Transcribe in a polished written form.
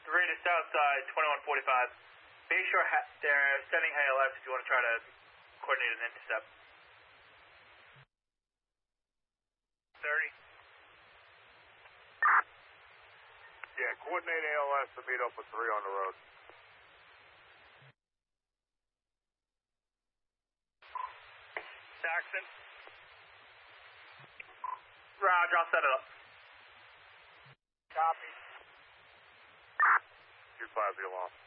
3 to south side, 2145. Bayshore, they're sending ALS if you want to try to coordinate an intercept. 30. Yeah, coordinate ALS to meet up with 3 on the road. Saxon. Roger, I'll set it up. Copy. 2-5, be alarm.